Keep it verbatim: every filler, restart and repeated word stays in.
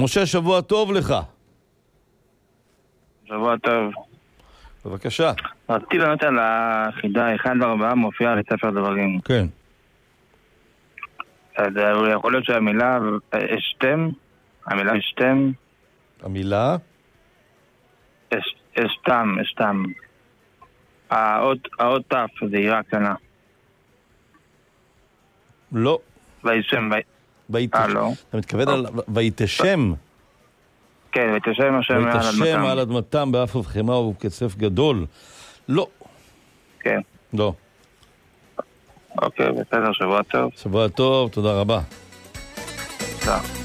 משה, שבוע טוב לך. שבוע טוב. בבקשה. רציתי לענות על החידה אחד וארבעה מופיעה לספר דברים. כן. אז יכול להיות שהמילה אשתם, המילה אשתם, המילה? אש- אשתם, אשתם. האות, האות תף, זה עירה קטנה. לא. וישם, וי... וית... אה, לא. אתה מתכוון על ויתשם? כן, ויתשם השם מעל ויתשם אדמתם. על אדמתם באף ובחמה ובקצף גדול. לא. כן. לא. אוקיי, בסדר, שבוע טוב. שבוע טוב, תודה רבה. תודה.